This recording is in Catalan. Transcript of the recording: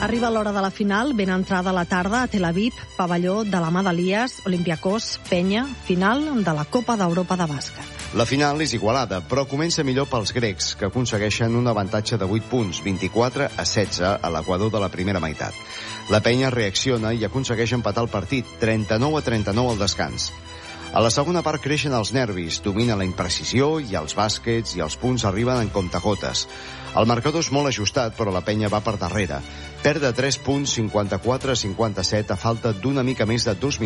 Arriba l'hora de la final, ben entrada la tarda a Tel Aviv, pavelló de la mà d'Elias, Olympiacos, Penya, final de la Copa d'Europa de bàsquet. La final és igualada, però comença millor pels grecs, que aconsegueixen un avantatge de 8 punts, 24-16 a l'equador de la primera meitat. La Penya reacciona i aconsegueix empatar el partit, 39-39 al descans. A la segona part creixen els nervis, domina la imprecisió i els bàsquets i els punts arriben en comptagotes. El marcador és molt ajustat, però la Penya va per darrere. Perd de 3 punts, 54-57, a falta d'una mica més de 2 minuts.